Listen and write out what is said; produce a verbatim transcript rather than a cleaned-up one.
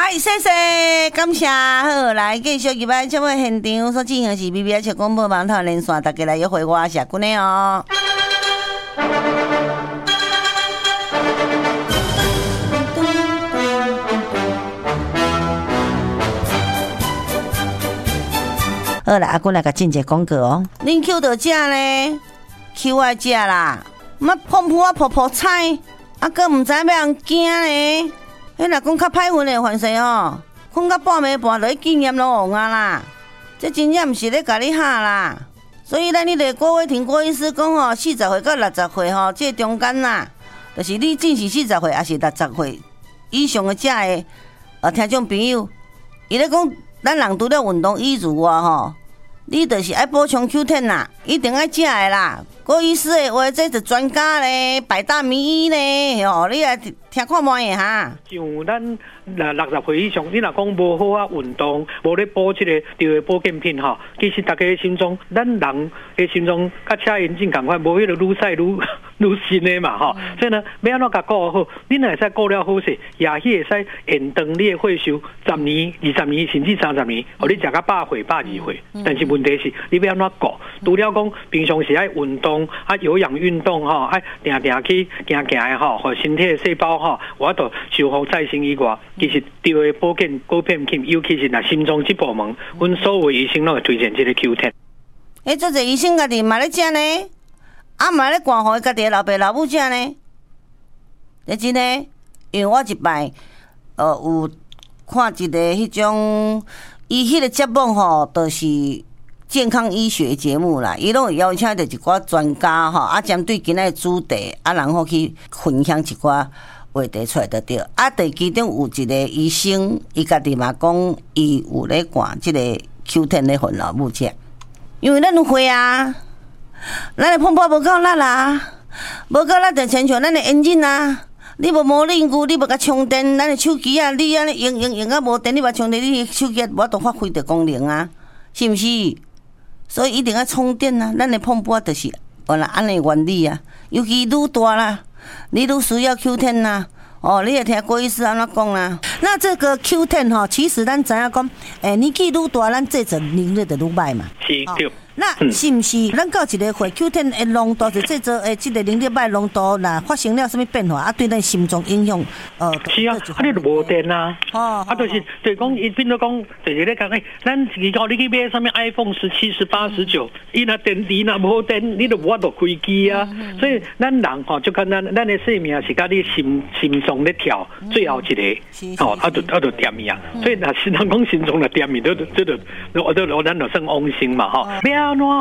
来，谢谢，感谢。好，来继续入来节目现场所进行是 B B S 广播网台连线，大家来约会我谢君的哦。好啦，阿君来甲进一个广告哦。恁 Q 到食呢 ？Q 爱食啦，乜碰扑啊扑扑菜，啊，搁唔知要人惊呢？迄若讲较歹运的凡势吼，困到半暝半，就去经验拢忘啊啦。这真正毋是咧甲你吓啦。所以咱迄个郭伟霆郭医师讲吼，四十岁到六十岁吼，这中间啦，就是你正是四十岁，还是六十岁以上的食的呃听众朋友，伊咧讲。咱人除了运动以外吼，你就是爱补充 Q 十 啦，一定爱食的啦。郭医师的话，这是专家咧，百大名医咧，吼，你来听看卖的哈。 像咱六六十岁以上，你若讲无好啊运动，无咧补这个对的保健品吼，其实大家的心脏，咱人的心脏甲车引擎同款，无迄个愈驶愈愈新的嘛吼。嗯、所以呢，要安怎甲顾好？你若会使顾了好势，也许会使延长你的岁数十年、二十年，甚至三十年，互你食到百岁、百二岁。嗯、但是问题是，你要安怎顾？除了讲平常时爱运动啊，有氧运动吼，爱定定去行行的吼，互身体的细胞吼，我都修复再生以外，其实对的保健保健品，尤其是若心脏这部门，阮所有医生拢会推荐这个 Q 十。 诶，做者医生家己嘛咧食呢，啊嘛咧灌互家己老爸老母食呢。这真呢，因为我一摆呃有看一个迄种，伊迄个节目吼，就是健康医学节目啦，伊拢会邀请着一寡专家吼，啊针对今仔的主题，啊然后去分享一寡话题出来就对。啊，第其中有一个医生，伊家己嘛讲，伊有咧灌即个 Q 十 咧混老母食，因为咱有血啊，咱的碰碰无够力啦，无够力就亲像咱的眼睛啊。你无无力具，你无甲充电，咱的手机啊，你安尼用用用啊无电，你无充电，你手机无法发挥着功能啊，是毋是？所以一定要充电啊！咱的碰波就是原来安尼原理啊，尤其愈大啦，你愈需要 Q 十 啦。哦，你也听郭医师安怎讲啦？那这个 Q 十 吼，其实咱知影讲，诶、欸，年纪愈大，咱这阵能力就愈歹嘛。 是对。哦那是毋是咱到一个岁 Q 十 的浓度，就这做诶，即个能力歹浓度，那发生了什么变化啊？对咱心脏影响，呃， 是啊，啊你就无电啊，哦，啊就是就是讲，伊变做讲，就是咧讲，诶，咱以后你去买什么 iPhone 十七、十八、十九，伊若电池若无电，你就无法度开机啊。所以咱人吼，就看咱咱的生命是甲你心心脏咧跳最后一个，哦，啊就啊就点呀。所以若是人讲心脏若点去，都都都都，我都我咱就算往生嘛，吼。要安怎